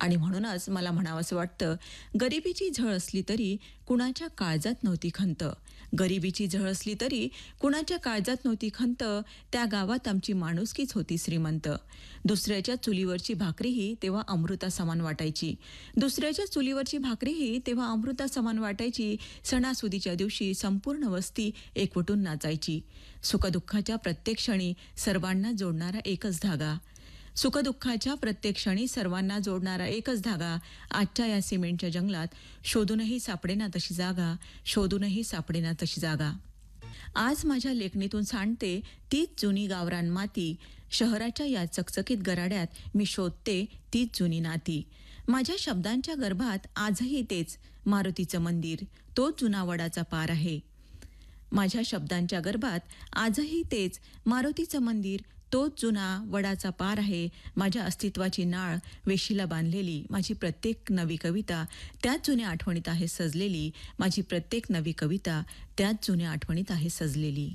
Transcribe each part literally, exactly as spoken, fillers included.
आणि म्हणूनच मला म्हणावंसं वाटतं, गरिबीची झळ असली तरी कुणाच्या काळजात नव्हती खंत. गरिबीची झळ असली तरी कुणाच्या काळजात नव्हती खंत. त्या गावात आमची माणुसकीच होती श्रीमंत. दुसऱ्याच्या चुलीवरची भाकरीही तेव्हा अमृता समान वाटायची. दुसऱ्याच्या चुलीवरची भाकरीही तेव्हा अमृता समान वाटायची. सणासुदीच्या दिवशी संपूर्ण वस्ती एकवटून नाचायची. सुखदुःखाच्या प्रत्येक क्षणी सर्वांना जोडणारा एकच धागा. सुखदुःखाच्या प्रत्येक क्षणी सर्वांना जोडणारा एकच धागा. आजच्या या सिमेंटच्या जंगलात शोधूनही सापडेना तशी जागा. शोधूनही सापडेना तशी जागा. आज माझ्या लेखणीतून सांडते तीच जुनी गावरान माती. शहराच्या या चकचकीत गराड्यात मी शोधते तीच जुनी नाती. माझ्या शब्दांच्या गर्भात आजही तेच मारुतीचं मंदिर, तोच जुना वडाचा पार आहे. माझ्या शब्दांच्या गर्भात आजही तेच मारुतीचं मंदिर, तोच जुना वडाचा पार आहे. माझ्या अस्तित्वाची नाळ वेशीला बांधलेली माझी प्रत्येक नवी कविता त्याच जुन्या आठवणीत आहे सजलेली. माझी प्रत्येक नवी कविता त्याच जुन्या आठवणीत आहे सजलेली.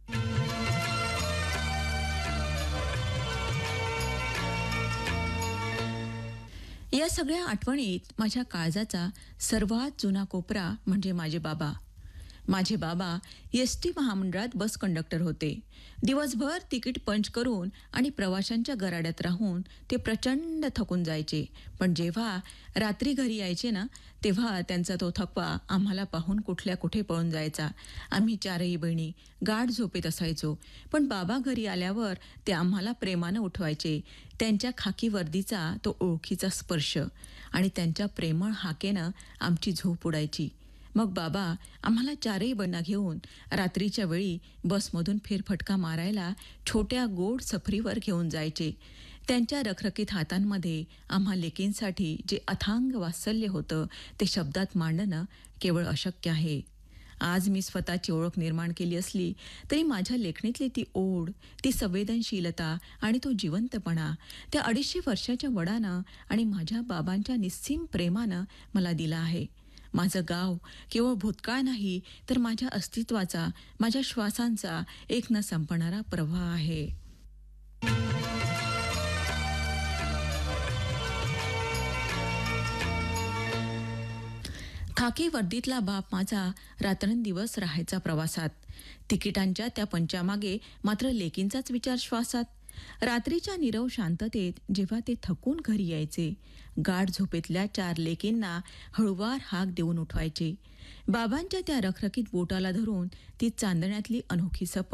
या सगळ्या आठवणीत माझ्या काळजाचा सर्वात जुना कोपरा म्हणजे माझे बाबा. माझे बाबा एस टी महामंडळात बस कंडक्टर होते. दिवसभर तिकीट पंच करून आणि प्रवाशांच्या गराड्यात राहून ते प्रचंड थकून जायचे. पण जेव्हा रात्री घरी यायचे ना, तेव्हा त्यांचा तो थकवा आम्हाला पाहून कुठल्या कुठे पळून जायचा. आम्ही चारही बहिणी गाढ झोपेत असायचो. पण बाबा घरी आल्यावर ते आम्हाला प्रेमानं उठवायचे. त्यांच्या खाकी वर्दीचा तो ओळखीचा स्पर्श आणि त्यांच्या प्रेमळ हाकेनं आमची झोप उडायची. मग बाबा आम्हाला चारही बहिणींना घेऊन रात्रीच्या वेळी बसमधून फेरफटका मारायला छोट्या गोड सफरीवर घेऊन जायचे. त्यांच्या रखरखीत हातांमध्ये आम्हा लेकींसाठी जे अथांग वात्सल्य होतं ते शब्दात मांडणं केवळ अशक्य आहे. आज मी स्वतःची ओळख निर्माण केली असली तरी माझ्या लेखणीतली ती ओढ, ती संवेदनशीलता आणि तो जिवंतपणा त्या अडीचशे वर्षाच्या वडानं आणि माझ्या बाबांच्या निस्सीम प्रेमानं मला दिला आहे. माझं गाव केवळ भूतकाळ नाही तर माझ्या अस्तित्वाचा, माझ्या श्वासांचा एक न संपणारा प्रवाह आहे. खाकी वर्दीतला बाप माझा रात्रंदिवस राहायचा प्रवासात. तिकिटांच्या त्या पंचामागे मात्र लेकींचाच विचार श्वासात. रात्रीच्या नीरव शांततेत जेव्हा ते थकून घरी यायचे, गाढ झोपेतल्या चार लेकींना हळुवार हाक देऊन उठवायचे. बाबांच्या त्या रखरखीत बोटाला धरून ती चांदण्यातली अनोखी सफर